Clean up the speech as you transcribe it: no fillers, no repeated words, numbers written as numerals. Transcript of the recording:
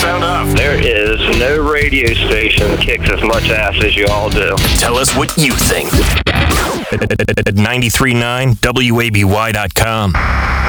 sound off. There is no radio station that kicks as much ass as you all do. Tell us what you think. At 93.9WABY.com.